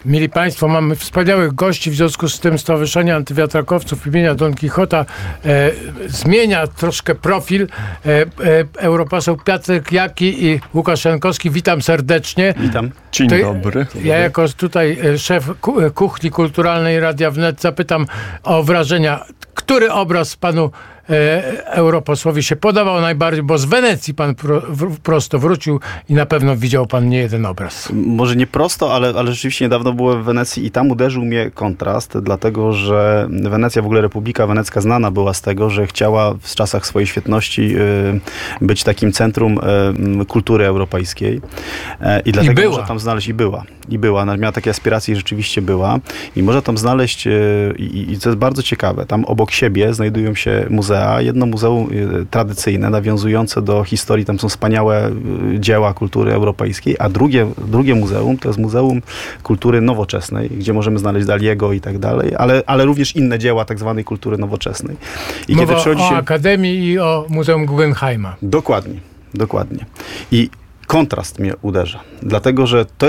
Mili Państwo, mamy wspaniałych gości, w związku z tym Stowarzyszenie Antywiatrakowców imienia Don Kichota zmienia troszkę profil. Europoseł Piotrek Jaki i Łukasz Jankowski, witam serdecznie. Witam. Dzień dobry. Ja jako tutaj szef kuchni kulturalnej Radia Wnet zapytam o wrażenia. Który obraz panu europosłowi się podobał najbardziej, bo z Wenecji pan prosto wrócił i na pewno widział pan nie jeden obraz. Może nie prosto, ale rzeczywiście niedawno byłem w Wenecji i tam uderzył mnie kontrast, dlatego że Wenecja, w ogóle Republika Wenecka znana była z tego, że chciała w czasach swojej świetności być takim centrum kultury europejskiej. I dlatego można tam znaleźć, i była. Miała takie aspiracje i rzeczywiście była. I można tam znaleźć, i co jest bardzo ciekawe, tam obok siebie znajdują się muzea. Jedno muzeum tradycyjne, nawiązujące do historii, tam są wspaniałe dzieła kultury europejskiej, a drugie muzeum to jest Muzeum Kultury Nowoczesnej, gdzie możemy znaleźć Daliego i tak dalej, ale również inne dzieła tak zwanej kultury nowoczesnej. I mowa o Akademii i o Muzeum Guggenheima. Dokładnie. I kontrast mnie uderza, dlatego że to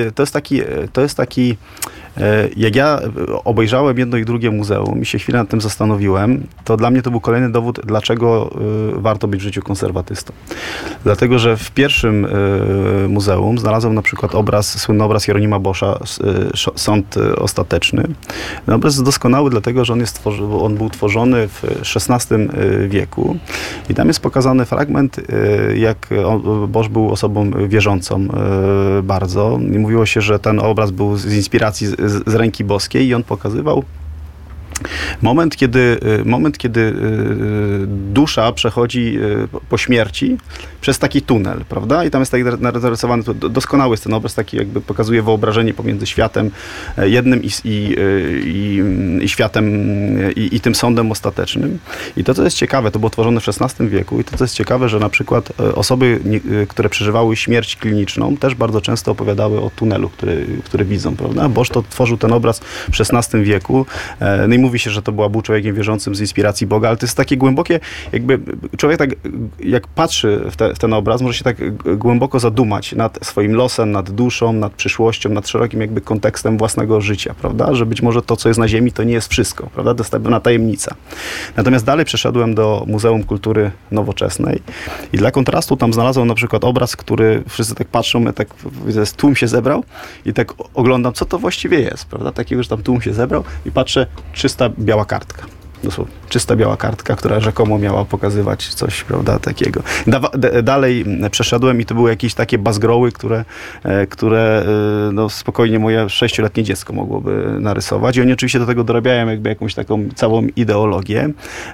jest taki jak ja obejrzałem jedno i drugie muzeum i się chwilę nad tym zastanowiłem, to dla mnie to był kolejny dowód, dlaczego warto być w życiu konserwatystą. Dlatego, że w pierwszym muzeum znalazłem na przykład słynny obraz Jeronima Boscha, Sąd Ostateczny. Ten obraz jest doskonały, dlatego, że on był tworzony w XVI wieku i tam jest pokazany fragment, jak Bosch był osobą wierzącą bardzo. I mówiło się, że ten obraz był z inspiracji z ręki boskiej i on pokazywał moment, kiedy dusza przechodzi po śmierci przez taki tunel, prawda? I tam jest taki narysowany, doskonały jest ten obraz, taki jakby pokazuje wyobrażenie pomiędzy światem jednym i światem i tym sądem ostatecznym. I to, co jest ciekawe, to było tworzone w XVI wieku i to, co jest ciekawe, że na przykład osoby, które przeżywały śmierć kliniczną, też bardzo często opowiadały o tunelu, który widzą, prawda? Bosch to tworzył ten obraz w XVI wieku. No i mówi się, że to był człowiekiem wierzącym z inspiracji Boga, ale to jest takie głębokie, jakby człowiek tak, jak patrzy w ten obraz, może się tak głęboko zadumać nad swoim losem, nad duszą, nad przyszłością, nad szerokim jakby kontekstem własnego życia, prawda? Że być może to, co jest na ziemi, to nie jest wszystko, prawda? To jest pewna tajemnica. Natomiast dalej przeszedłem do Muzeum Kultury Nowoczesnej i dla kontrastu tam znalazłem na przykład obraz, który wszyscy tak patrzą, tak tłum się zebrał i tak oglądam, co to właściwie jest, prawda? Takiego, że tam tłum się zebrał i patrzę, czysta biała kartka. Dosłownie, czysta biała kartka, która rzekomo miała pokazywać coś, prawda, takiego. Dalej przeszedłem i to były jakieś takie bazgroły, które no, spokojnie moje 6-letnie dziecko mogłoby narysować. I oni oczywiście do tego dorabiają jakby jakąś taką całą ideologię.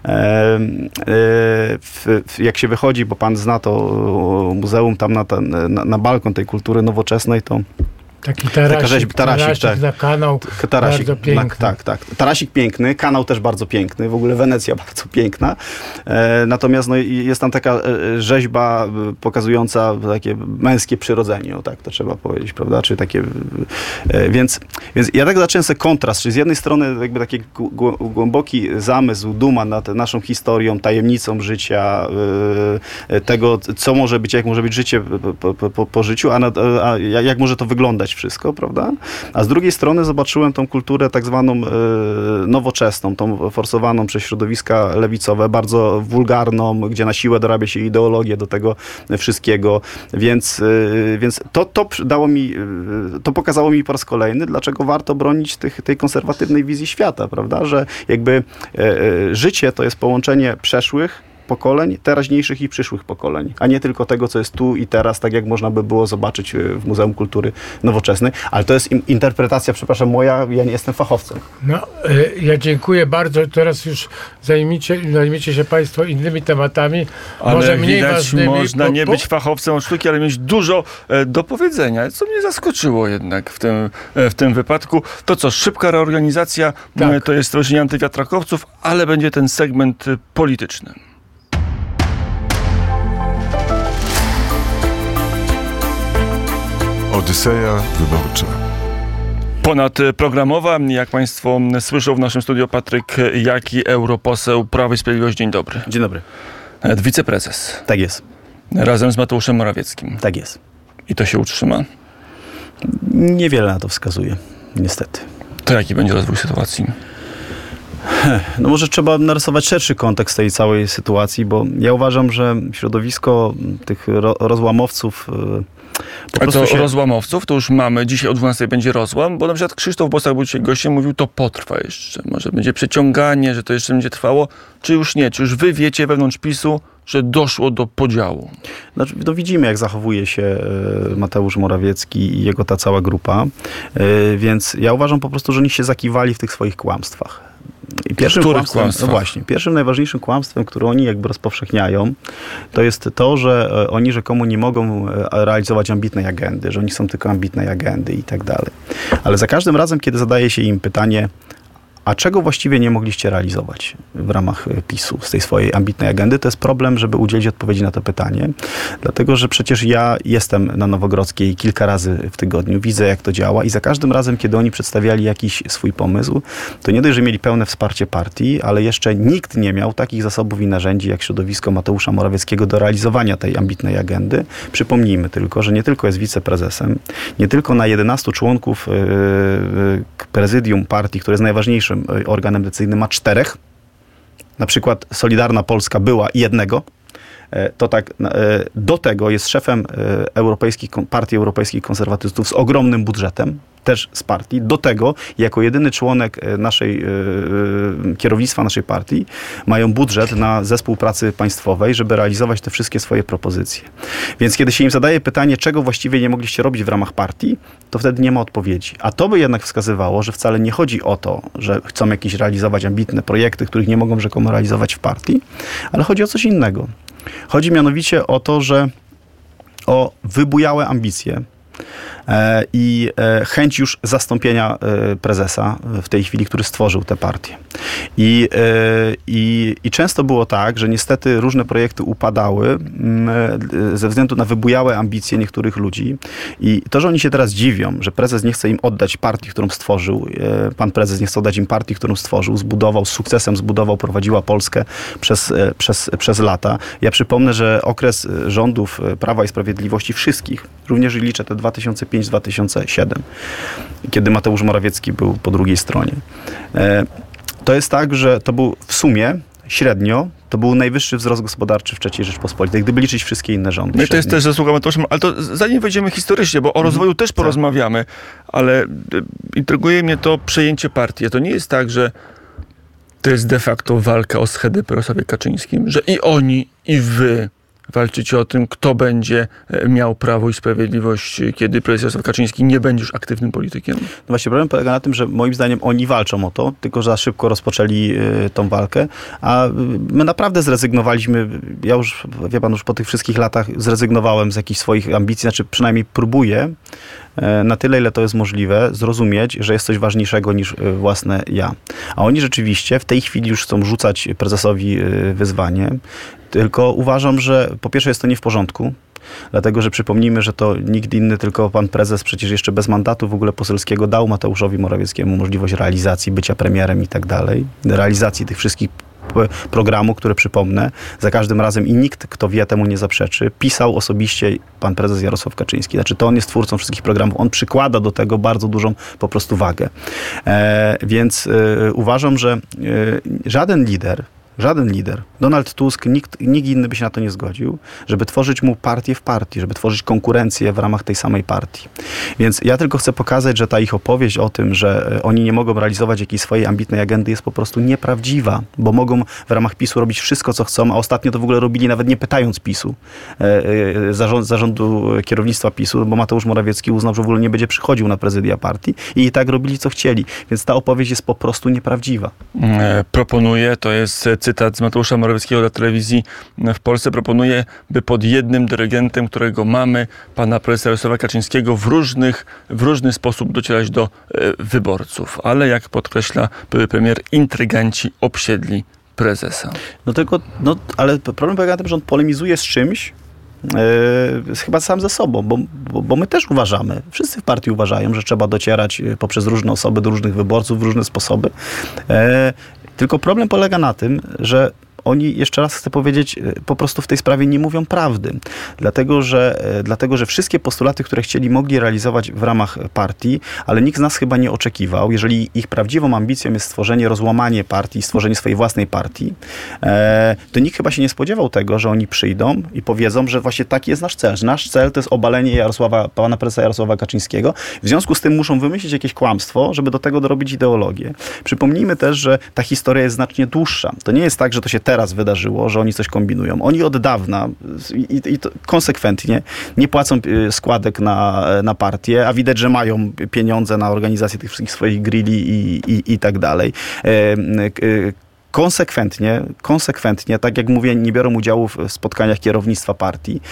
Jak się wychodzi, bo pan zna to muzeum, tam na balkon tej kultury nowoczesnej, to taki tarasik na kanał, bardzo piękny. Tak. Tarasik piękny, kanał też bardzo piękny, w ogóle Wenecja bardzo piękna. Natomiast no, jest tam taka rzeźba pokazująca takie męskie przyrodzenie, o tak to trzeba powiedzieć, prawda? Czy takie, więc ja tak zacząłem sobie kontrast, czyli z jednej strony jakby taki głęboki zamysł, duma nad naszą historią, tajemnicą życia, tego, co może być, jak może być życie po życiu, a jak może to wyglądać wszystko, prawda? A z drugiej strony zobaczyłem tą kulturę tak zwaną nowoczesną, tą forsowaną przez środowiska lewicowe, bardzo wulgarną, gdzie na siłę dorabia się ideologię do tego wszystkiego, więc to dało mi, to pokazało mi po raz kolejny, dlaczego warto bronić tej konserwatywnej wizji świata, prawda? Że jakby życie to jest połączenie przeszłych pokoleń, teraźniejszych i przyszłych pokoleń, a nie tylko tego, co jest tu i teraz, tak jak można by było zobaczyć w Muzeum Kultury Nowoczesnej. Ale to jest interpretacja, przepraszam, moja, ja nie jestem fachowcem. No, ja dziękuję bardzo. Teraz już zajmiecie się państwo innymi tematami. Ale może mniej widać, ważnymi. można nie być fachowcem od sztuki, ale mieć dużo do powiedzenia. Co mnie zaskoczyło jednak w tym wypadku. To co, szybka reorganizacja, tak. To jest Stowarzyszenie Antywiatrakowców, ale będzie ten segment polityczny. Odyseja wyborcza. Ponadprogramowa, jak państwo słyszą, w naszym studiu Piotrek Jaki, europoseł Prawa i Sprawiedliwość. Dzień dobry. Dzień dobry. Wiceprezes. Tak jest. Razem z Mateuszem Morawieckim. Tak jest. I to się utrzyma? Niewiele na to wskazuje. niestety. To jaki będzie rozwój sytuacji? No może trzeba narysować szerszy kontekst tej całej sytuacji, bo ja uważam, że środowisko tych rozłamowców rozłamowców to już mamy. Dzisiaj o 12 będzie rozłam, bo na przykład Krzysztof Bosak był dzisiaj gościem, mówił, to potrwa jeszcze. Może będzie przeciąganie, że to jeszcze będzie trwało. Czy już nie? Czy już wy wiecie wewnątrz PiS-u, że doszło do podziału? Znaczy, no widzimy, jak zachowuje się Mateusz Morawiecki i jego ta cała grupa. Więc ja uważam po prostu, że oni się zakiwali w tych swoich kłamstwach. I pierwszym kłamstwem, no właśnie, pierwszym najważniejszym kłamstwem, które oni jakby rozpowszechniają, to jest to, że oni rzekomo nie mogą realizować ambitnej agendy, że oni są tylko ambitnej agendy i tak dalej. Ale za każdym razem, kiedy zadaje się im pytanie, a czego właściwie nie mogliście realizować w ramach PiS-u z tej swojej ambitnej agendy, to jest problem, żeby udzielić odpowiedzi na to pytanie. Dlatego, że przecież ja jestem na Nowogrodzkiej kilka razy w tygodniu, widzę, jak to działa i za każdym razem, kiedy oni przedstawiali jakiś swój pomysł, to nie dość, że mieli pełne wsparcie partii, ale jeszcze nikt nie miał takich zasobów i narzędzi, jak środowisko Mateusza Morawieckiego do realizowania tej ambitnej agendy. Przypomnijmy tylko, że nie tylko jest wiceprezesem, nie tylko na 11 członków prezydium partii, które jest najważniejszym organem decyzyjnym, ma 4. Na przykład Solidarna Polska była jednego. To tak, do tego jest szefem Partii Europejskich Konserwatystów z ogromnym budżetem, też z partii. Do tego, jako jedyny członek kierownictwa naszej partii, mają budżet na zespół pracy państwowej, żeby realizować te wszystkie swoje propozycje. Więc kiedy się im zadaje pytanie, czego właściwie nie mogliście robić w ramach partii, to wtedy nie ma odpowiedzi. A to by jednak wskazywało, że wcale nie chodzi o to, że chcą jakieś realizować ambitne projekty, których nie mogą rzekomo realizować w partii, ale chodzi o coś innego. Chodzi mianowicie o to, że o wybujałe ambicje i chęć już zastąpienia prezesa w tej chwili, który stworzył tę partię. I często było tak, że niestety różne projekty upadały ze względu na wybujałe ambicje niektórych ludzi. I to, że oni się teraz dziwią, że prezes nie chce im oddać partii, którą stworzył, pan prezes nie chce oddać im partii, którą stworzył, z sukcesem zbudował, prowadziła Polskę przez lata. Ja przypomnę, że okres rządów Prawa i Sprawiedliwości wszystkich, również liczę te 2005-2007, kiedy Mateusz Morawiecki był po drugiej stronie. To jest tak, że to był w sumie średnio, to był najwyższy wzrost gospodarczy w III Rzeczpospolitej, gdyby liczyć wszystkie inne rządy. No i to jest też zasługa Mateusza, ale to zanim wejdziemy historycznie, bo o rozwoju też porozmawiamy, ale intryguje mnie to przejęcie partii. To nie jest tak, że to jest de facto walka o schedę po Jarosławie Kaczyńskim, że i oni, i wy walczycie o tym, kto będzie miał Prawo i Sprawiedliwość, kiedy prezes Jarosław Kaczyński nie będzie już aktywnym politykiem? No właśnie, problem polega na tym, że moim zdaniem oni walczą o to, tylko za szybko rozpoczęli tą walkę, a my naprawdę zrezygnowaliśmy, ja już, wie pan, już po tych wszystkich latach zrezygnowałem z jakichś swoich ambicji, znaczy przynajmniej próbuję na tyle, ile to jest możliwe, zrozumieć, że jest coś ważniejszego niż własne ja. A oni rzeczywiście w tej chwili już chcą rzucać prezesowi wyzwanie, tylko uważam, że po pierwsze jest to nie w porządku, dlatego, że przypomnijmy, że to nikt inny, tylko pan prezes przecież jeszcze bez mandatu w ogóle poselskiego dał Mateuszowi Morawieckiemu możliwość realizacji, bycia premierem i tak dalej, realizacji tych wszystkich programu, które przypomnę, za każdym razem i nikt, kto wie, temu nie zaprzeczy, pisał osobiście pan prezes Jarosław Kaczyński. Znaczy to on jest twórcą wszystkich programów. On przykłada do tego bardzo dużą po prostu wagę. Więc uważam, że żaden lider, Donald Tusk, nikt inny by się na to nie zgodził, żeby tworzyć mu partię w partii, żeby tworzyć konkurencję w ramach tej samej partii. Więc ja tylko chcę pokazać, że ta ich opowieść o tym, że oni nie mogą realizować jakiejś swojej ambitnej agendy jest po prostu nieprawdziwa, bo mogą w ramach PiS-u robić wszystko, co chcą, a ostatnio to w ogóle robili nawet nie pytając PiS-u, zarządu kierownictwa PiS-u, bo Mateusz Morawiecki uznał, że w ogóle nie będzie przychodził na prezydia partii i tak robili, co chcieli. Więc ta opowieść jest po prostu nieprawdziwa. Proponuję, to jest cytat z Mateusza Morawieckiego dla telewizji w Polsce, proponuje, by pod jednym dyrygentem, którego mamy, pana prezesa Jarosława Kaczyńskiego, w różny sposób docierać do wyborców. Ale jak podkreśla były premier, intryganci obsiedli prezesa. Ale problem polega na tym, że on polemizuje z czymś, chyba sam ze sobą, bo my też uważamy, wszyscy w partii uważają, że trzeba docierać poprzez różne osoby do różnych wyborców w różne sposoby. Tylko problem polega na tym, że oni, jeszcze raz chcę powiedzieć, po prostu w tej sprawie nie mówią prawdy. Dlatego, że wszystkie postulaty, które mogli realizować w ramach partii, ale nikt z nas chyba nie oczekiwał, jeżeli ich prawdziwą ambicją jest stworzenie, rozłamanie partii, stworzenie swojej własnej partii, to nikt chyba się nie spodziewał tego, że oni przyjdą i powiedzą, że właśnie taki jest nasz cel. Że nasz cel to jest obalenie pana prezesa Jarosława Kaczyńskiego. W związku z tym muszą wymyślić jakieś kłamstwo, żeby do tego dorobić ideologię. Przypomnijmy też, że ta historia jest znacznie dłuższa. To nie jest tak, że to się teraz wydarzyło, że oni coś kombinują. Oni od dawna i to konsekwentnie nie płacą składek na partię, a widać, że mają pieniądze na organizację tych wszystkich swoich grilli i tak dalej. Konsekwentnie, tak jak mówię, nie biorą udziału w spotkaniach kierownictwa partii.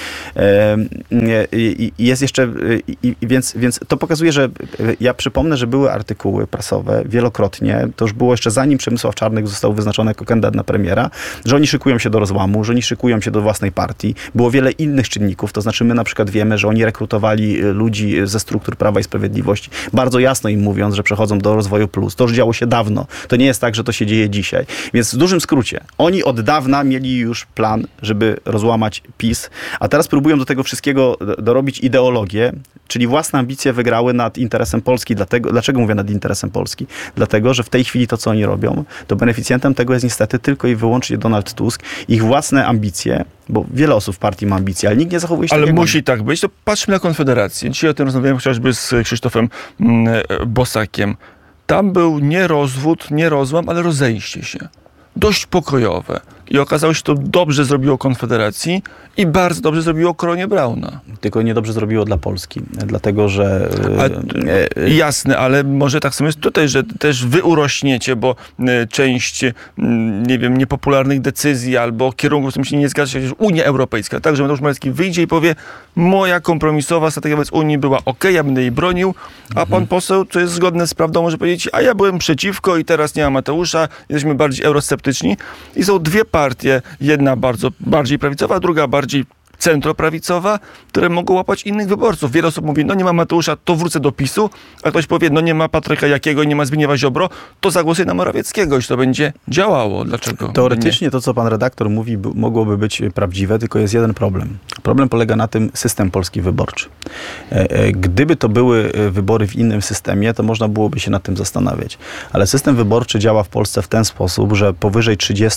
Jest jeszcze, więc to pokazuje, że ja przypomnę, że były artykuły prasowe wielokrotnie, to już było jeszcze zanim Przemysław Czarnek został wyznaczony jako kandydat na premiera, że oni szykują się do rozłamu, że oni szykują się do własnej partii. Było wiele innych czynników, to znaczy my na przykład wiemy, że oni rekrutowali ludzi ze struktur Prawa i Sprawiedliwości, bardzo jasno im mówiąc, że przechodzą do Rozwoju Plus. To już działo się dawno. To nie jest tak, że to się dzieje dzisiaj. Więc w dużym skrócie, oni od dawna mieli już plan, żeby rozłamać PiS, a teraz próbują do tego wszystkiego dorobić ideologię, czyli własne ambicje wygrały nad interesem Polski. Dlaczego mówię nad interesem Polski? Dlatego, że w tej chwili to, co oni robią, to beneficjentem tego jest niestety tylko i wyłącznie Donald Tusk. Ich własne ambicje, bo wiele osób w partii ma ambicje, ale nikt nie zachowuje się tak. Ale musi tak być. To patrzmy na Konfederację. Dzisiaj o tym rozmawiałem chociażby z Krzysztofem Bosakiem. Tam był nie rozwód, nie rozłam, ale rozejście się. Dość pokojowe. I okazało się, że to dobrze zrobiło Konfederacji i bardzo dobrze zrobiło Koronie Brauna. Tylko niedobrze zrobiło dla Polski. Dlatego, że... Jasne, ale może tak samo jest tutaj, że też wy urośniecie, bo część, nie wiem, niepopularnych decyzji albo kierunków, z którym się nie zgadza się Unia Europejska. Także Mateusz Morawiecki wyjdzie i powie, moja kompromisowa strategia wobec Unii była okej, ja będę jej bronił, a pan poseł, co jest zgodne z prawdą, może powiedzieć, a ja byłem przeciwko i teraz nie ma Mateusza, jesteśmy bardziej eurosceptyczni. I są dwie partie, jedna bardziej prawicowa, druga bardziej centroprawicowa, które mogą łapać innych wyborców. Wiele osób mówi, no nie ma Mateusza, to wrócę do PiS-u, a ktoś powie, no nie ma Patryka Jakiego i nie ma Zbigniewa Ziobro, to zagłosuję na Morawieckiego i to będzie działało. Dlaczego? Teoretycznie to, co pan redaktor mówi, mogłoby być prawdziwe, tylko jest jeden problem. Problem polega na tym system polski wyborczy. Gdyby to były wybory w innym systemie, to można byłoby się nad tym zastanawiać. Ale system wyborczy działa w Polsce w ten sposób, że powyżej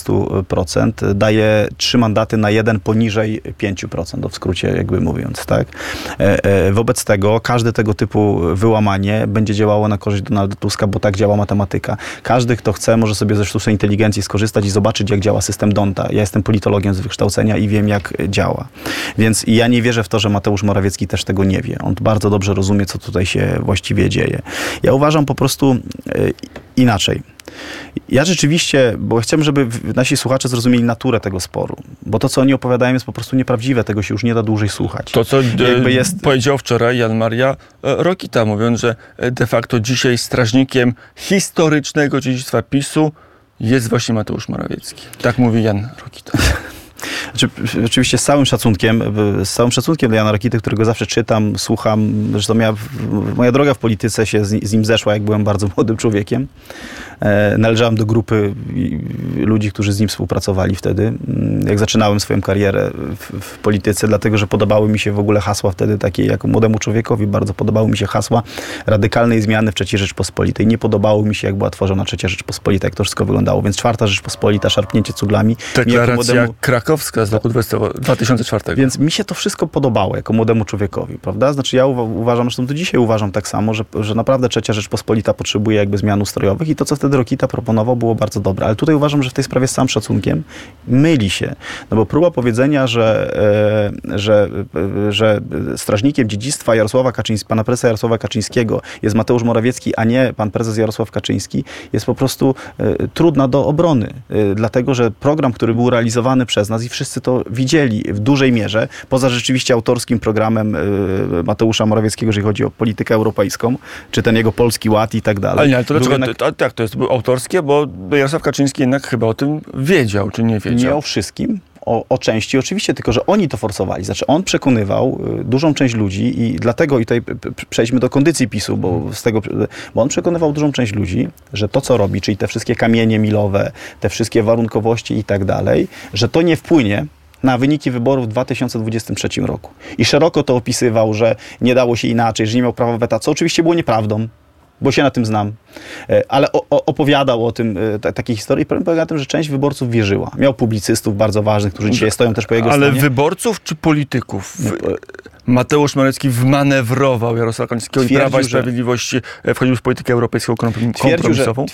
30% daje 3 mandaty na 1 poniżej 5%. W skrócie jakby mówiąc, tak? Wobec tego każde tego typu wyłamanie będzie działało na korzyść Donalda Tuska, bo tak działa matematyka. Każdy, kto chce, może sobie ze sztucznej inteligencji skorzystać i zobaczyć, jak działa system D'Hondta. Ja jestem politologiem z wykształcenia i wiem, jak działa. Więc ja nie wierzę w to, że Mateusz Morawiecki też tego nie wie. On bardzo dobrze rozumie, co tutaj się właściwie dzieje. Ja uważam po prostu inaczej. Ja rzeczywiście, bo chcę, żeby nasi słuchacze zrozumieli naturę tego sporu, bo to, co oni opowiadają, jest po prostu nieprawdziwe, tego się już nie da dłużej słuchać. To, co powiedział wczoraj Jan Maria Rokita, mówiąc, że de facto dzisiaj strażnikiem historycznego dziedzictwa PiS-u jest właśnie Mateusz Morawiecki. Tak mówi Jan Rokita. Oczywiście z całym szacunkiem do Jana Rokity, którego zawsze czytam, słucham. Zresztą moja droga w polityce się z nim zeszła, jak byłem bardzo młodym człowiekiem. Należałem do grupy ludzi, którzy z nim współpracowali wtedy, jak zaczynałem swoją karierę w polityce, dlatego, że podobały mi się w ogóle hasła wtedy takie, jako młodemu człowiekowi, bardzo podobały mi się hasła radykalnej zmiany w III Rzeczpospolitej. Nie podobało mi się, jak była tworzona III Rzeczpospolita, jak to wszystko wyglądało. Więc IV Rzeczpospolita, szarpnięcie cuglami. Deklaracja krakowska z roku 2004. Więc mi się to wszystko podobało jako młodemu człowiekowi, prawda? Znaczy ja uważam, zresztą do dzisiaj uważam tak samo, że naprawdę III Rzeczpospolita potrzebuje jakby zmian ustrojowych i to, co wtedy Rokita proponował, było bardzo dobre. Ale tutaj uważam, że w tej sprawie z całym szacunkiem myli się. No bo próba powiedzenia, że strażnikiem dziedzictwa pana prezesa Jarosława Kaczyńskiego jest Mateusz Morawiecki, a nie pan prezes Jarosław Kaczyński, jest po prostu trudna do obrony. Dlatego, że program, który był realizowany przez nas i wszyscy to widzieli w dużej mierze, poza rzeczywiście autorskim programem Mateusza Morawieckiego, jeżeli chodzi o politykę europejską, czy ten jego Polski Ład i tak dalej. Ale to dlaczego? Tak, to jest autorskie, bo Jarosław Kaczyński jednak chyba o tym wiedział, czy nie wiedział? Nie o wszystkim. o części, oczywiście, tylko że oni to forsowali. Znaczy on przekonywał dużą część ludzi i dlatego, i tutaj przejdźmy do kondycji PiS-u, bo on przekonywał dużą część ludzi, że to, co robi, czyli te wszystkie kamienie milowe, te wszystkie warunkowości i tak dalej, że to nie wpłynie na wyniki wyborów w 2023 roku. I szeroko to opisywał, że nie dało się inaczej, że nie miał prawa weta, co oczywiście było nieprawdą, bo się na tym znam. Ale opowiadał o tym takiej historii. Problem polega na tym, że część wyborców wierzyła. Miał publicystów bardzo ważnych, którzy dzisiaj stoją też po jego stronie. Ale wyborców czy polityków? Mateusz Morawiecki wmanewrował Jarosława Kaczyńskiego i Prawa i Sprawiedliwości, wchodził w politykę europejską kompromisową?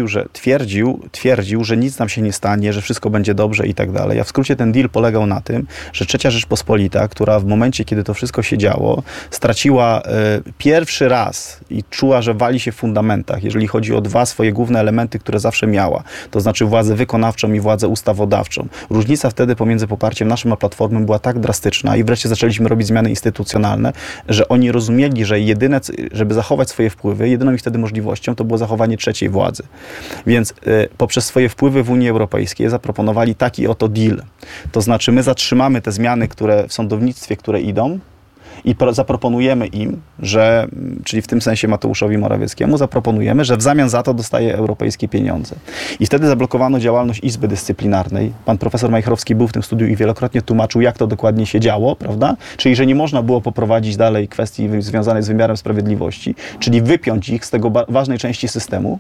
Twierdził, że nic nam się nie stanie, że wszystko będzie dobrze i tak dalej. A w skrócie ten deal polegał na tym, że III Rzeczpospolita, która w momencie, kiedy to wszystko się działo, straciła pierwszy raz i czuła, że wali się w fundamentach, jeżeli chodzi o dwa swoje główne elementy, które zawsze miała. To znaczy władzę wykonawczą i władzę ustawodawczą. Różnica wtedy pomiędzy poparciem naszym a Platformą była tak drastyczna i wreszcie zaczęliśmy robić zmiany instytucjonalne, że oni rozumieli, że jedyne, żeby zachować swoje wpływy, jedyną ich wtedy możliwością to było zachowanie trzeciej władzy. Więc poprzez swoje wpływy w Unii Europejskiej zaproponowali taki oto deal. To znaczy my zatrzymamy te zmiany, które w sądownictwie, które idą, i zaproponujemy im, że, czyli w tym sensie Mateuszowi Morawieckiemu, zaproponujemy, że w zamian za to dostaje europejskie pieniądze. I wtedy zablokowano działalność Izby Dyscyplinarnej. Pan profesor Majchrowski był w tym studiu i wielokrotnie tłumaczył, jak to dokładnie się działo, prawda? Czyli, że nie można było poprowadzić dalej kwestii związanej z wymiarem sprawiedliwości, czyli wypiąć ich z tego ważnej części systemu,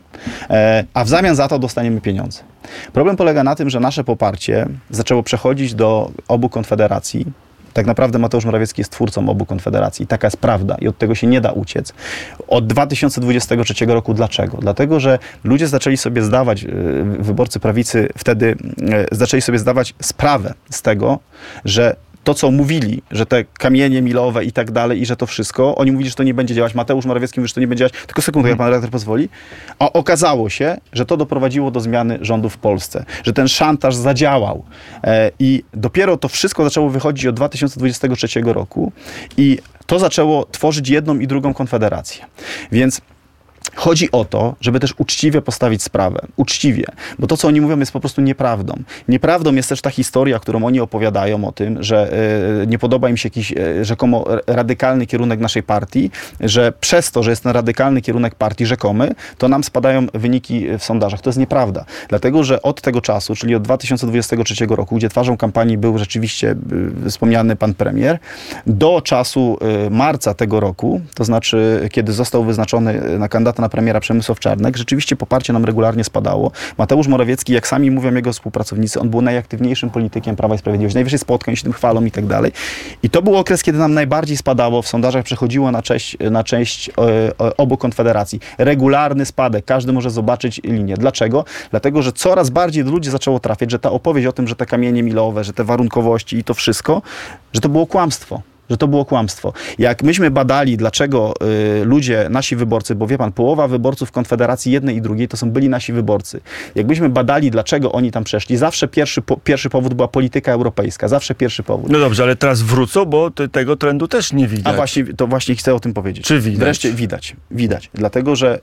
a w zamian za to dostaniemy pieniądze. Problem polega na tym, że nasze poparcie zaczęło przechodzić do obu konfederacji. Tak naprawdę Mateusz Morawiecki jest twórcą obu konfederacji. I taka jest prawda i od tego się nie da uciec. Od 2023 roku. Dlaczego? Dlatego, że ludzie zaczęli sobie zdawać, wyborcy prawicy wtedy zaczęli sobie zdawać sprawę z tego, że to, co mówili, że te kamienie milowe i tak dalej, i że to wszystko, oni mówili, że to nie będzie działać. Mateusz Morawiecki mówi, że to nie będzie działać. Tylko sekundę, jak pan redaktor pozwoli. A okazało się, że to doprowadziło do zmiany rządu w Polsce. Że ten szantaż zadziałał. I dopiero to wszystko zaczęło wychodzić od 2023 roku i to zaczęło tworzyć jedną i drugą konfederację. Więc chodzi o to, żeby też uczciwie postawić sprawę. Uczciwie. Bo to, co oni mówią, jest po prostu nieprawdą. Nieprawdą jest też ta historia, którą oni opowiadają o tym, że nie podoba im się jakiś rzekomo radykalny kierunek naszej partii, że przez to, że jest ten radykalny kierunek partii rzekomy, to nam spadają wyniki w sondażach. To jest nieprawda. Dlatego, że od tego czasu, czyli od 2023 roku, gdzie twarzą kampanii był rzeczywiście wspomniany pan premier, do czasu marca tego roku, to znaczy, kiedy został wyznaczony na kandydata na premiera Przemysław Czarnek, rzeczywiście poparcie nam regularnie spadało. Mateusz Morawiecki, jak sami mówią jego współpracownicy, on był najaktywniejszym politykiem Prawa i Sprawiedliwości. Najwyżej spotkań się tym chwalą i tak dalej. I to był okres, kiedy nam najbardziej spadało. W sondażach przechodziło na część obu konfederacji. Regularny spadek. Każdy może zobaczyć linię. Dlaczego? Dlatego, że coraz bardziej do ludzi zaczęło trafiać, że ta opowieść o tym, że te kamienie milowe, że te warunkowości i to wszystko, że to było kłamstwo. Że to było kłamstwo. Jak myśmy badali, dlaczego ludzie, nasi wyborcy, bo wie pan, połowa wyborców Konfederacji jednej i drugiej to są byli nasi wyborcy. Jakbyśmy badali, dlaczego oni tam przeszli, zawsze pierwszy powód była polityka europejska. Zawsze pierwszy powód. No dobrze, ale teraz wrócą, bo tego trendu też nie widać. A właśnie, to właśnie chcę o tym powiedzieć. Czy widać? Wreszcie widać. Dlatego, że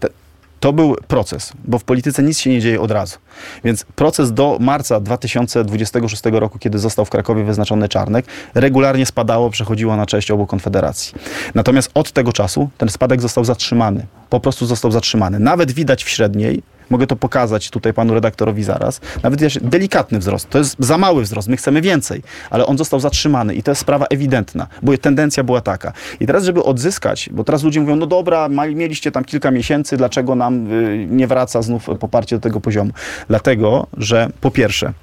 to był proces, bo w polityce nic się nie dzieje od razu. Więc proces do marca 2026 roku, kiedy został w Krakowie wyznaczony Czarnek, regularnie spadało, przechodziło na część obu konfederacji. Natomiast od tego czasu ten spadek został zatrzymany. Po prostu został zatrzymany. Nawet widać w średniej, mogę to pokazać tutaj panu redaktorowi zaraz, nawet widać delikatny wzrost. To jest za mały wzrost, my chcemy więcej, ale on został zatrzymany i to jest sprawa ewidentna, bo tendencja była taka. I teraz, żeby odzyskać, bo teraz ludzie mówią, no dobra, mieliście tam kilka miesięcy, dlaczego nam nie wraca znów poparcie do tego poziomu? Dlatego, że po pierwsze,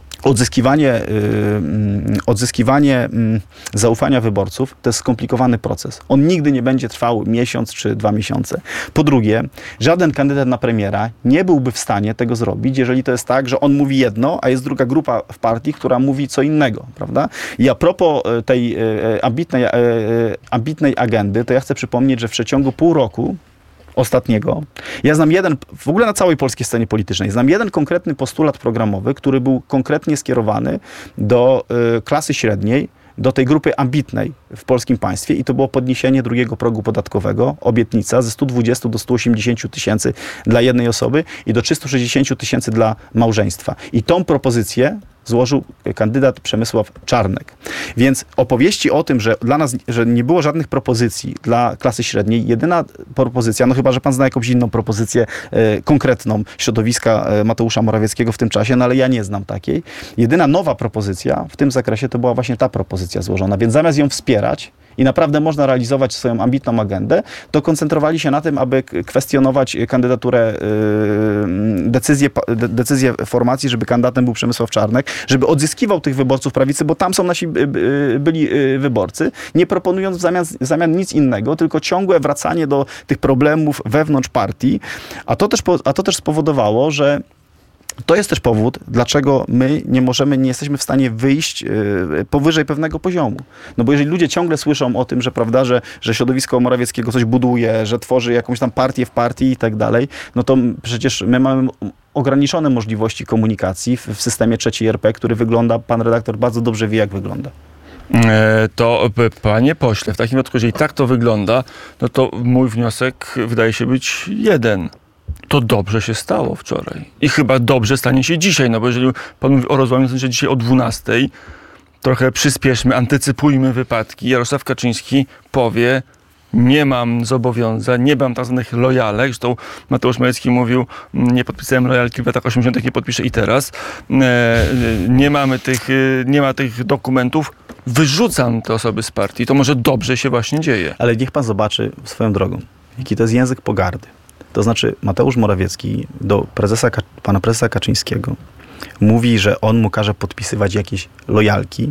odzyskiwanie zaufania wyborców to jest skomplikowany proces. On nigdy nie będzie trwał miesiąc czy 2 miesiące. Po drugie, żaden kandydat na premiera nie byłby w stanie tego zrobić, jeżeli to jest tak, że on mówi jedno, a jest druga grupa w partii, która mówi co innego, prawda? I a propos tej ambitnej agendy, to ja chcę przypomnieć, że w przeciągu pół roku ostatniego, ja znam w ogóle na całej polskiej scenie politycznej, znam jeden konkretny postulat programowy, który był konkretnie skierowany do klasy średniej, do tej grupy ambitnej w polskim państwie i to było podniesienie drugiego progu podatkowego, obietnica ze 120 do 180 tysięcy dla jednej osoby i do 360 tysięcy dla małżeństwa. I tą propozycję złożył kandydat Przemysław Czarnek. Więc opowieści o tym, że dla nas, że nie było żadnych propozycji dla klasy średniej, jedyna propozycja, no chyba, że pan zna jakąś inną propozycję konkretną środowiska Mateusza Morawieckiego w tym czasie, no ale ja nie znam takiej. Jedyna nowa propozycja w tym zakresie to była właśnie ta propozycja złożona, więc zamiast ją wspierać i naprawdę można realizować swoją ambitną agendę, to koncentrowali się na tym, aby kwestionować kandydaturę, decyzję formacji, żeby kandydatem był Przemysław Czarnek, żeby odzyskiwał tych wyborców prawicy, bo tam są nasi byli wyborcy, nie proponując w zamian nic innego, tylko ciągłe wracanie do tych problemów wewnątrz partii, a to też spowodowało, że to jest też powód, dlaczego my nie jesteśmy w stanie wyjść powyżej pewnego poziomu. No bo jeżeli ludzie ciągle słyszą o tym, że prawda, że środowisko Morawieckiego coś buduje, że tworzy jakąś tam partię w partii i tak dalej, no to przecież my mamy ograniczone możliwości komunikacji w systemie III RP, który wygląda, pan redaktor bardzo dobrze wie, jak wygląda. To, panie pośle, w takim wypadku, jeżeli tak to wygląda, no to mój wniosek wydaje się być jeden. To dobrze się stało wczoraj. I chyba dobrze stanie się dzisiaj, no bo jeżeli pan mówi o rozłamie, to znaczy dzisiaj o 12:00, trochę przyspieszmy, antycypujmy wypadki. Jarosław Kaczyński powie, nie mam zobowiązań, nie mam tak zwanych lojalek. Zresztą Mateusz Morawiecki mówił, nie podpisałem lojalki w latach 80., nie podpiszę i teraz. Nie ma tych dokumentów. Wyrzucam te osoby z partii. To może dobrze się właśnie dzieje. Ale niech pan zobaczy swoją drogą, jaki to jest język pogardy. To znaczy Mateusz Morawiecki do pana prezesa Kaczyńskiego mówi, że on mu każe podpisywać jakieś lojalki.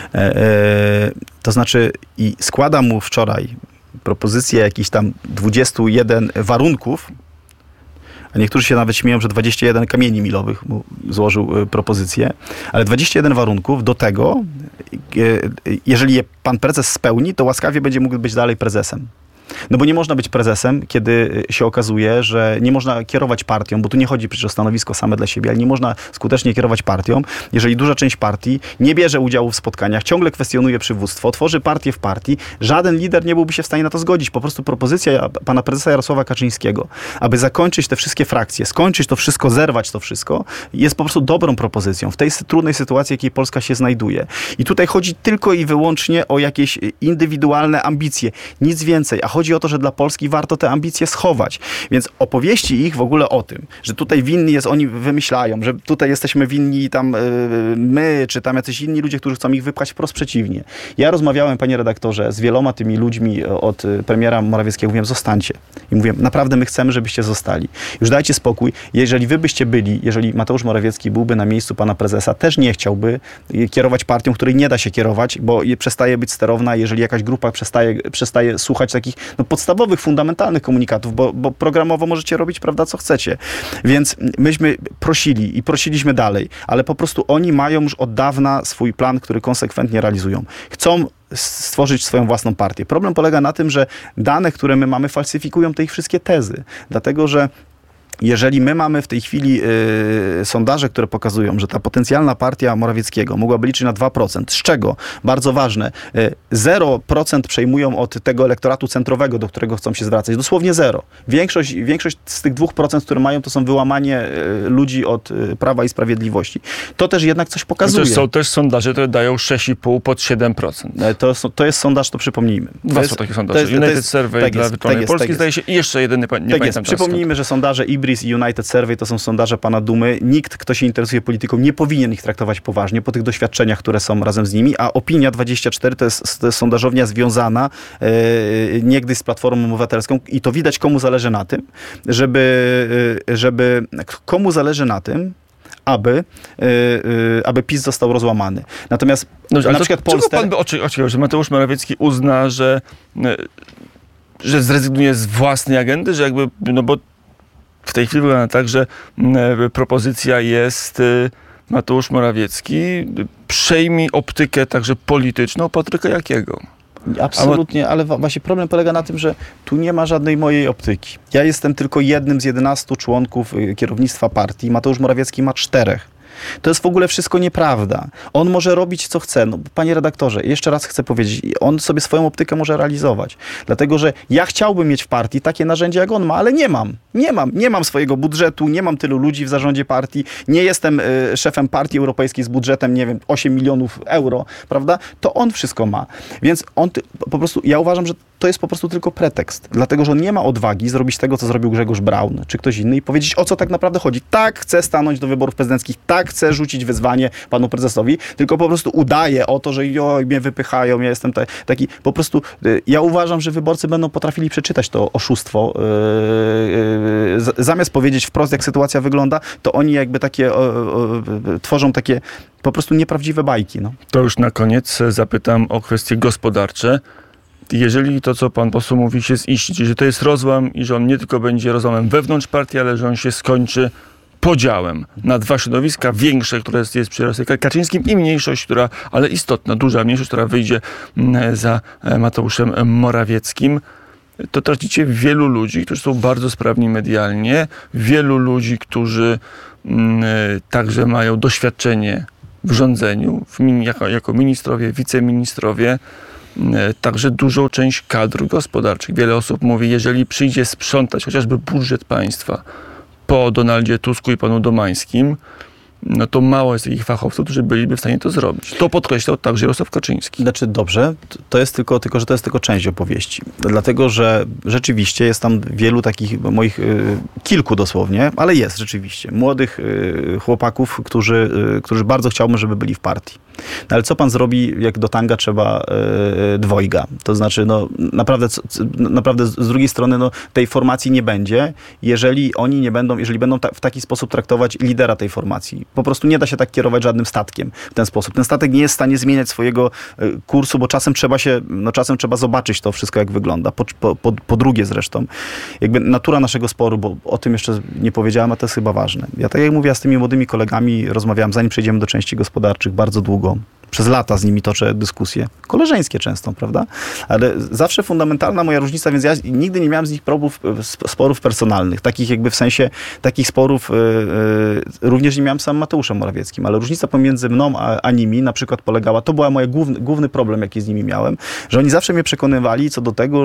To znaczy i składa mu wczoraj propozycję jakichś tam 21 warunków, a niektórzy się nawet śmieją, że 21 kamieni milowych mu złożył propozycję, ale 21 warunków do tego, jeżeli je pan prezes spełni, to łaskawie będzie mógł być dalej prezesem. No bo nie można być prezesem, kiedy się okazuje, że nie można kierować partią, bo tu nie chodzi przecież o stanowisko same dla siebie, ale nie można skutecznie kierować partią, jeżeli duża część partii nie bierze udziału w spotkaniach, ciągle kwestionuje przywództwo, tworzy partię w partii, żaden lider nie byłby się w stanie na to zgodzić. Po prostu propozycja pana prezesa Jarosława Kaczyńskiego, aby zakończyć te wszystkie frakcje, skończyć to wszystko, zerwać to wszystko, jest po prostu dobrą propozycją w tej trudnej sytuacji, jakiej Polska się znajduje. I tutaj chodzi tylko i wyłącznie o jakieś indywidualne ambicje. Nic więcej. A chodzi o to, że dla Polski warto te ambicje schować. Więc opowieści ich w ogóle o tym, że tutaj winni jest, oni wymyślają, że tutaj jesteśmy winni tam my, czy tam jacyś inni ludzie, którzy chcą ich wypchać, wprost przeciwnie. Ja rozmawiałem, panie redaktorze, z wieloma tymi ludźmi od premiera Morawieckiego. Mówiłem, zostańcie. I mówiłem, naprawdę my chcemy, żebyście zostali. Już dajcie spokój. Jeżeli wy byście byli, jeżeli Mateusz Morawiecki byłby na miejscu pana prezesa, też nie chciałby kierować partią, której nie da się kierować, bo przestaje być sterowna, jeżeli jakaś grupa przestaje słuchać takich podstawowych, fundamentalnych komunikatów, bo programowo możecie robić, prawda, co chcecie. Więc myśmy prosili i prosiliśmy dalej, ale po prostu oni mają już od dawna swój plan, który konsekwentnie realizują. Chcą stworzyć swoją własną partię. Problem polega na tym, że dane, które my mamy, falsyfikują te ich wszystkie tezy. Dlatego, że jeżeli my mamy w tej chwili sondaże, które pokazują, że ta potencjalna partia Morawieckiego mogłaby liczyć na 2%, z czego, bardzo ważne, 0% przejmują od tego elektoratu centrowego, do którego chcą się zwracać. Dosłownie 0. Większość z tych 2%, które mają, to są wyłamanie ludzi od Prawa i Sprawiedliwości. To też jednak coś pokazuje. Są też sondaże, które dają 6,5 pod 7%. To jest sondaż, to przypomnijmy. Dwa są takie sondaże. United Survey dla Wirtualnej Polski zdaje się i jeszcze jeden, nie pamiętam. Przypomnijmy, że sondaże Ibris i United Survey to są sondaże pana Dumy. Nikt, kto się interesuje polityką, nie powinien ich traktować poważnie po tych doświadczeniach, które są razem z nimi, a Opinia24 to jest sondażownia związana niegdyś z Platformą Obywatelską i to widać, komu zależy na tym, komu zależy na tym, aby PiS został rozłamany. Natomiast na przykład Polsce... Czego pan by oczekiwał, że Mateusz Morawiecki uzna, że zrezygnuje z własnej agendy, że jakby, no bo w tej chwili wygląda tak, że propozycja jest Mateusz Morawiecki, przejmij optykę także polityczną Patryka Jakiego. Absolutnie, ale właśnie problem polega na tym, że tu nie ma żadnej mojej optyki. Ja jestem tylko jednym z 11 członków kierownictwa partii. Mateusz Morawiecki ma 4. To jest w ogóle wszystko nieprawda. On może robić, co chce. No, panie redaktorze, jeszcze raz chcę powiedzieć, on sobie swoją optykę może realizować. Dlatego, że ja chciałbym mieć w partii takie narzędzia, jak on ma, ale nie mam. Nie mam swojego budżetu, nie mam tylu ludzi w zarządzie partii, nie jestem szefem partii europejskiej z budżetem, nie wiem, 8 milionów euro, prawda? To on wszystko ma. Więc on po prostu, ja uważam, że to jest po prostu tylko pretekst. Dlatego, że on nie ma odwagi zrobić tego, co zrobił Grzegorz Braun, czy ktoś inny i powiedzieć, o co tak naprawdę chodzi. Tak, chcę stanąć do wyborów prezydenckich, tak, chcę rzucić wyzwanie panu prezesowi, tylko po prostu udaje o to, że mnie wypychają, ja jestem taki, po prostu, ja uważam, że wyborcy będą potrafili przeczytać to oszustwo. Zamiast powiedzieć wprost, jak sytuacja wygląda, to oni jakby takie, tworzą takie po prostu nieprawdziwe bajki. No. To już na koniec zapytam o kwestie gospodarcze. Jeżeli to, co pan poseł mówi, się ziści, że to jest rozłam i że on nie tylko będzie rozłamem wewnątrz partii, ale że on się skończy podziałem na dwa środowiska, większe, które jest przy Jarosławie Kaczyńskim i mniejszość, ale istotna, duża mniejszość, która wyjdzie za Mateuszem Morawieckim, to tracicie wielu ludzi, którzy są bardzo sprawni medialnie, wielu ludzi, którzy także mają doświadczenie w rządzeniu, jako ministrowie, wiceministrowie, także dużą część kadr gospodarczych. Wiele osób mówi, jeżeli przyjdzie sprzątać chociażby budżet państwa po Donaldzie Tusku i panu Domańskim, no to mało jest takich fachowców, którzy byliby w stanie to zrobić. To podkreślał także Jarosław Kaczyński. Znaczy dobrze, to jest że to jest tylko część opowieści. Dlatego, że rzeczywiście jest tam wielu takich moich, kilku dosłownie, ale jest rzeczywiście, młodych chłopaków, którzy bardzo chciałbym, żeby byli w partii. No ale co pan zrobi, jak do tanga trzeba dwojga? To znaczy, no naprawdę z drugiej strony no, tej formacji nie będzie, jeżeli będą w taki sposób traktować lidera tej formacji. Po prostu nie da się tak kierować żadnym statkiem w ten sposób. Ten statek nie jest w stanie zmieniać swojego kursu, bo czasem trzeba zobaczyć to wszystko, jak wygląda. Po drugie zresztą, jakby natura naszego sporu, bo o tym jeszcze nie powiedziałem, a to jest chyba ważne. Ja tak jak mówię, ja z tymi młodymi kolegami rozmawiałem, zanim przejdziemy do części gospodarczych, bardzo długo. Przez lata z nimi toczę dyskusje. Koleżeńskie często, prawda? Ale zawsze fundamentalna moja różnica, więc ja nigdy nie miałem z nich sporów personalnych. Takich jakby w sensie, takich sporów również nie miałem z samym Mateuszem Morawieckim. Ale różnica pomiędzy mną a nimi na przykład polegała, to była moja główny problem, jaki z nimi miałem, że oni zawsze mnie przekonywali co do tego,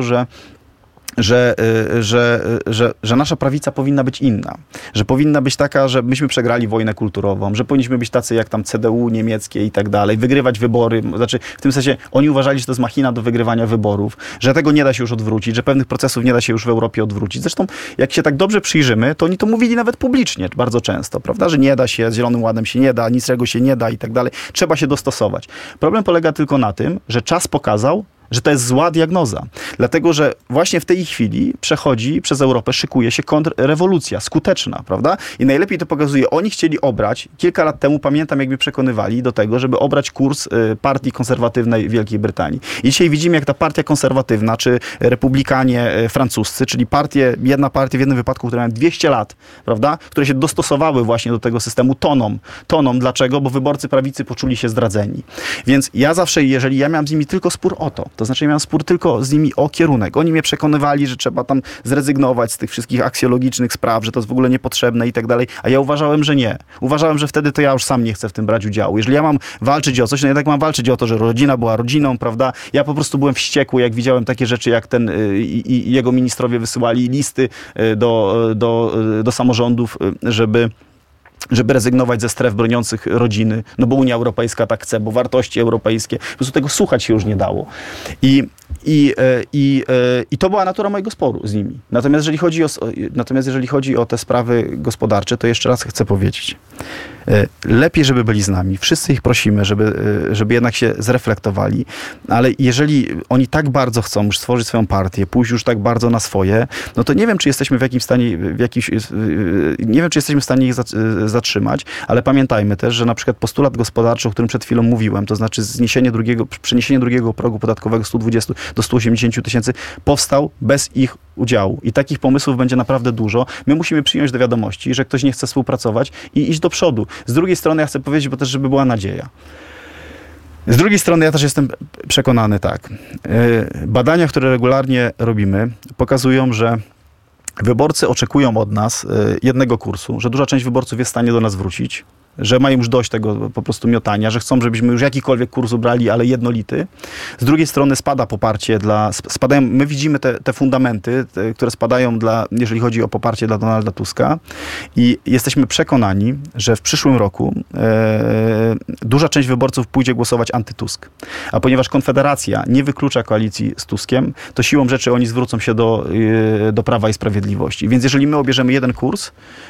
że nasza prawica powinna być inna. Że powinna być taka, że myśmy przegrali wojnę kulturową, że powinniśmy być tacy jak tam CDU niemieckie i tak dalej, wygrywać wybory. Znaczy, w tym sensie oni uważali, że to jest machina do wygrywania wyborów, że tego nie da się już odwrócić, że pewnych procesów nie da się już w Europie odwrócić. Zresztą, jak się tak dobrze przyjrzymy, to oni to mówili nawet publicznie bardzo często, prawda? Że nie da się, z Zielonym Ładem się nie da, niczego się nie da i tak dalej. Trzeba się dostosować. Problem polega tylko na tym, że czas pokazał, że to jest zła diagnoza. Dlatego, że właśnie w tej chwili przechodzi przez Europę, szykuje się kontrrewolucja, skuteczna, prawda? I najlepiej to pokazuje, oni chcieli obrać, kilka lat temu, pamiętam, jakby przekonywali do tego, żeby obrać kurs partii konserwatywnej Wielkiej Brytanii. I dzisiaj widzimy, jak ta partia konserwatywna, czy republikanie francuscy, czyli jedna partia w jednym wypadku, która miała 200 lat, prawda? Które się dostosowały właśnie do tego systemu tonom. Dlaczego? Bo wyborcy prawicy poczuli się zdradzeni. Więc ja zawsze, jeżeli ja miałem z nimi tylko spór o to znaczy miałem spór tylko z nimi o kierunek. Oni mnie przekonywali, że trzeba tam zrezygnować z tych wszystkich aksjologicznych spraw, że to jest w ogóle niepotrzebne i tak dalej, a ja uważałem, że nie. Uważałem, że wtedy to ja już sam nie chcę w tym brać udziału. Jeżeli ja mam walczyć o coś, no jednak mam walczyć o to, że rodzina była rodziną, prawda? Ja po prostu byłem wściekły, jak widziałem takie rzeczy, jak ten i jego ministrowie wysyłali listy do samorządów, żeby rezygnować ze stref broniących rodziny, no bo Unia Europejska tak chce, bo wartości europejskie. Po prostu tego słuchać się już nie dało. I to była natura mojego sporu z nimi. Natomiast jeżeli chodzi o te sprawy gospodarcze, to jeszcze raz chcę powiedzieć. Lepiej, żeby byli z nami. Wszyscy ich prosimy, żeby jednak się zreflektowali, ale jeżeli oni tak bardzo chcą już stworzyć swoją partię, pójść już tak bardzo na swoje, no to nie wiem, czy jesteśmy czy jesteśmy w stanie ich zatrzymać, ale pamiętajmy też, że na przykład postulat gospodarczy, o którym przed chwilą mówiłem, to znaczy przeniesienie drugiego progu podatkowego z 120 do 180 tysięcy, powstał bez ich udziału. I takich pomysłów będzie naprawdę dużo. My musimy przyjąć do wiadomości, że ktoś nie chce współpracować i iść do przodu. Z drugiej strony ja chcę powiedzieć, bo też, żeby była nadzieja. Z drugiej strony ja też jestem przekonany tak. Badania, które regularnie robimy, pokazują, że wyborcy oczekują od nas jednego kursu, że duża część wyborców jest w stanie do nas wrócić. że mają już dość tego po prostu miotania, że chcą, żebyśmy już jakikolwiek kurs ubrali, ale jednolity. Z drugiej strony spada poparcie my widzimy te fundamenty, które spadają jeżeli chodzi o poparcie dla Donalda Tuska i jesteśmy przekonani, że w przyszłym roku duża część wyborców pójdzie głosować antytusk. A ponieważ Konfederacja nie wyklucza koalicji z Tuskiem, to siłą rzeczy oni zwrócą się do Prawa i Sprawiedliwości. Więc jeżeli my obierzemy jeden kurs,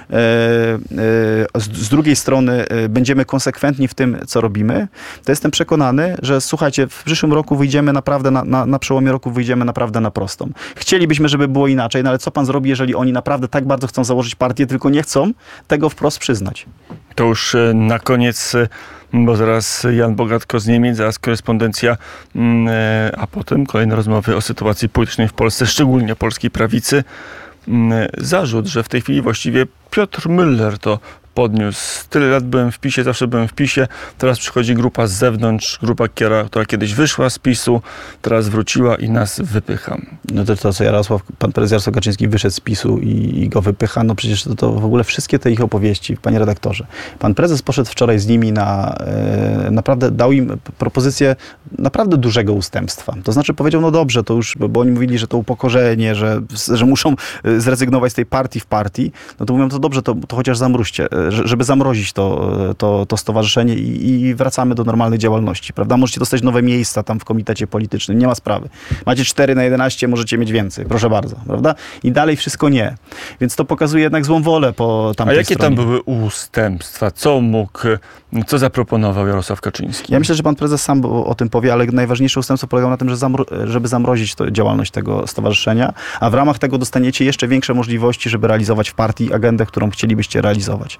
z drugiej strony będziemy konsekwentni w tym, co robimy, to jestem przekonany, że słuchajcie, w przyszłym roku wyjdziemy naprawdę, na przełomie roku wyjdziemy naprawdę na prostą. Chcielibyśmy, żeby było inaczej, no ale co pan zrobi, jeżeli oni naprawdę tak bardzo chcą założyć partię, tylko nie chcą tego wprost przyznać? To już na koniec, bo zaraz Jan Bogatko z Niemiec, zaraz korespondencja, a potem kolejne rozmowy o sytuacji politycznej w Polsce, szczególnie polskiej prawicy. Zarzut, że w tej chwili właściwie Piotr Müller to podniósł. Tyle lat byłem w PiS-ie, zawsze byłem w PiS-ie. Teraz przychodzi grupa z zewnątrz, grupa, która kiedyś wyszła z PiS-u, teraz wróciła i nas wypycha. No to co pan prezes Jarosław Kaczyński wyszedł z PiS-u i go wypycha, no przecież to w ogóle wszystkie te ich opowieści, panie redaktorze. Pan prezes poszedł wczoraj z nimi naprawdę dał im propozycję naprawdę dużego ustępstwa. To znaczy powiedział, no dobrze, to już, bo oni mówili, że to upokorzenie, że muszą zrezygnować z tej partii w partii, no to mówią, to dobrze, to chociaż zamróżcie, żeby zamrozić to stowarzyszenie i wracamy do normalnej działalności, prawda? Możecie dostać nowe miejsca tam w komitecie politycznym, nie ma sprawy. Macie 4/11, możecie mieć więcej, proszę bardzo, prawda? I dalej wszystko nie. Więc to pokazuje jednak złą wolę po tamtej stronie. A jakie tam były ustępstwa? Co zaproponował Jarosław Kaczyński? Ja myślę, że pan prezes sam o tym powie, ale najważniejsze ustępstwo polegało na tym, żeby zamrozić działalność tego stowarzyszenia, a w ramach tego dostaniecie jeszcze większe możliwości, żeby realizować w partii agendę, którą chcielibyście realizować.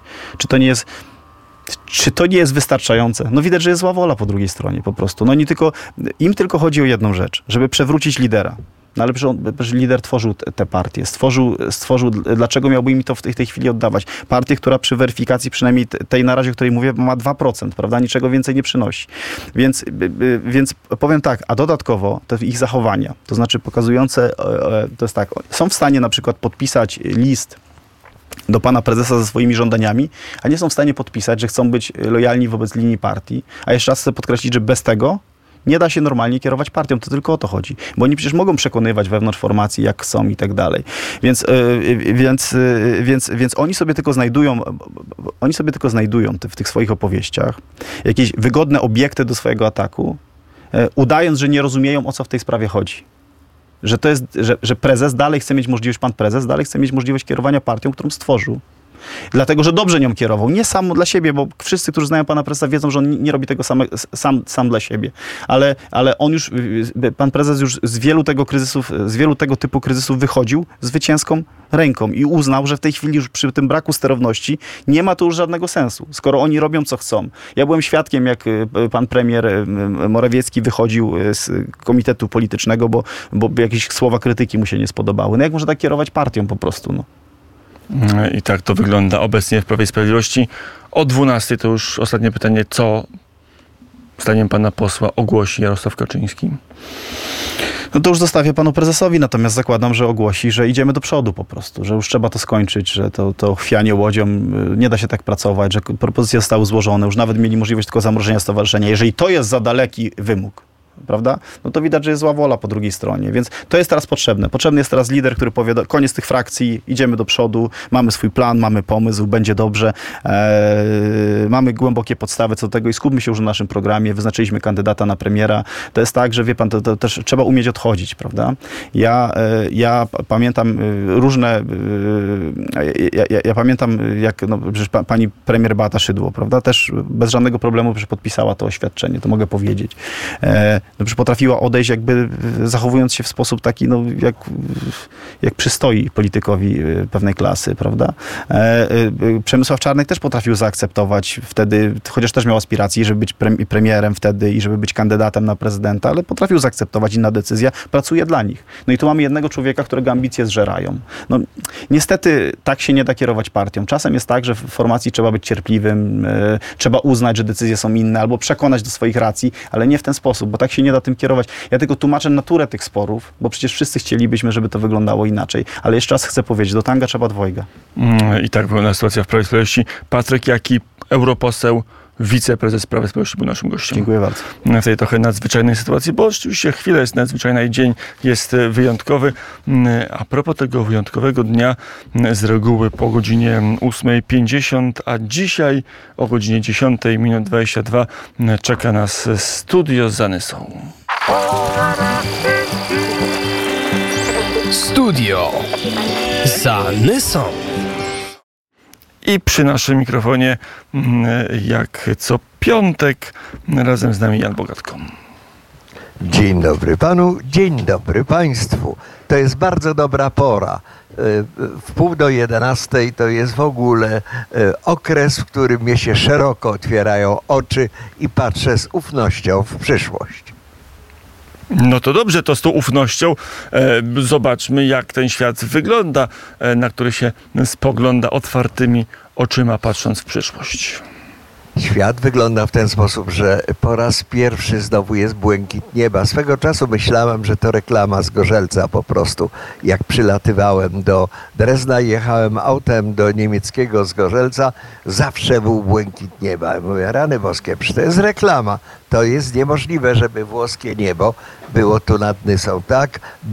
Czy to nie jest wystarczające? No widać, że jest zła wola po drugiej stronie po prostu. No im tylko chodzi o jedną rzecz, żeby przewrócić lidera. No ale przecież lider tworzył te partie. Stworzył, dlaczego miałby im to w tej chwili oddawać? Partię, która przy weryfikacji, przynajmniej tej na razie, o której mówię, ma 2%, prawda? Niczego więcej nie przynosi. Więc powiem tak, a dodatkowo te ich zachowania, to znaczy pokazujące, to jest tak, są w stanie na przykład podpisać list do pana prezesa ze swoimi żądaniami, a nie są w stanie podpisać, że chcą być lojalni wobec linii partii. A jeszcze raz chcę podkreślić, że bez tego nie da się normalnie kierować partią. To tylko o to chodzi. Bo oni przecież mogą przekonywać wewnątrz formacji, jak chcą i tak dalej. Więc oni sobie tylko znajdują w tych swoich opowieściach jakieś wygodne obiekty do swojego ataku, udając, że nie rozumieją, o co w tej sprawie chodzi. Że prezes dalej chce mieć możliwość, pan prezes dalej chce mieć możliwość kierowania partią, którą stworzył. Dlatego, że dobrze nią kierował. Nie sam dla siebie, bo wszyscy, którzy znają pana prezesa, wiedzą, że on nie robi tego sam dla siebie. Ale on już, pan prezes już z wielu tego typu kryzysów wychodził zwycięską ręką i uznał, że w tej chwili już przy tym braku sterowności nie ma to już żadnego sensu, skoro oni robią, co chcą. Ja byłem świadkiem, jak pan premier Morawiecki wychodził z komitetu politycznego, bo jakieś słowa krytyki mu się nie spodobały. No jak można tak kierować partią po prostu, no. I tak to wygląda obecnie w Prawie i Sprawiedliwości. O 12:00 to już ostatnie pytanie. Co zdaniem pana posła ogłosi Jarosław Kaczyński? No to już zostawię panu prezesowi, natomiast zakładam, że ogłosi, że idziemy do przodu po prostu, że już trzeba to skończyć, że to chwianie łodzią, nie da się tak pracować, że propozycje zostały złożone, już nawet mieli możliwość tylko zamrożenia stowarzyszenia. Jeżeli to jest za daleki wymóg, prawda? No to widać, że jest zła wola po drugiej stronie, więc to jest teraz potrzebne. Potrzebny jest teraz lider, który powie, koniec tych frakcji, idziemy do przodu, mamy swój plan, mamy pomysł, będzie dobrze, mamy głębokie podstawy co do tego i skupmy się już na naszym programie, wyznaczyliśmy kandydata na premiera. To jest tak, że wie pan, to też trzeba umieć odchodzić, prawda? Ja pamiętam różne, ja pamiętam, jak przecież pani premier Beata Szydło, prawda? Też bez żadnego problemu podpisała to oświadczenie, to mogę powiedzieć. Przecież potrafiła odejść jakby zachowując się w sposób taki, no jak przystoi politykowi pewnej klasy, prawda? Przemysław Czarnek też potrafił zaakceptować wtedy, chociaż też miał aspiracje, żeby być premierem wtedy i żeby być kandydatem na prezydenta, ale potrafił zaakceptować, inna decyzja, pracuje dla nich. No i tu mamy jednego człowieka, którego ambicje zżerają. No, niestety tak się nie da kierować partią. Czasem jest tak, że w formacji trzeba być cierpliwym, trzeba uznać, że decyzje są inne, albo przekonać do swoich racji, ale nie w ten sposób, bo tak się nie da tym kierować. Ja tylko tłumaczę naturę tych sporów, bo przecież wszyscy chcielibyśmy, żeby to wyglądało inaczej. Ale jeszcze raz chcę powiedzieć, do tanga trzeba dwojga. I tak wygląda sytuacja w Prawie i Sprawiedliwości. Patryk Jaki, europoseł, wiceprezes Prawa i Sprawiedliwości był naszym gościem. Dziękuję bardzo. W tej trochę nadzwyczajnej sytuacji, bo rzeczywiście chwila jest nadzwyczajna i dzień jest wyjątkowy. A propos tego wyjątkowego dnia, z reguły po godzinie 8:50, a dzisiaj o godzinie 10:22 czeka nas studio z Anysą. Studio z Anysą. I przy naszym mikrofonie, jak co piątek, razem z nami Jan Bogatko. Dzień dobry panu, dzień dobry państwu. To jest bardzo dobra pora. W 10:30 to jest w ogóle okres, w którym mnie się szeroko otwierają oczy i patrzę z ufnością w przyszłość. No to dobrze, to z tą ufnością zobaczmy, jak ten świat wygląda, na który się spogląda otwartymi oczyma, patrząc w przyszłość. Świat wygląda w ten sposób, że po raz pierwszy znowu jest błękit nieba. Swego czasu myślałem, że to reklama z Gorzelca po prostu. Jak przylatywałem do Drezna i jechałem autem do niemieckiego z Gorzelca, zawsze był błękit nieba. Ja mówię, rany boskie, przecież to jest reklama. To jest niemożliwe, żeby włoskie niebo było tu nad Nysą, tak?